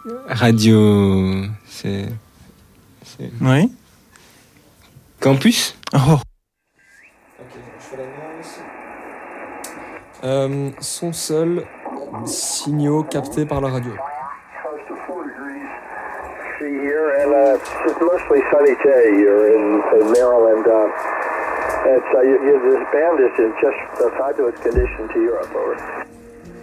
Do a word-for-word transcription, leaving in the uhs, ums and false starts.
Radio. C'est. c'est... Oui. Campus. Oh. Ok, je fais l'annonce. Euh, son seul signaux captés par la radio. Here, and uh, it's mostly sunny today. You're in, in Maryland. Uh, it's, uh, you, you, this band is in just a fabulous condition to Europe. Over.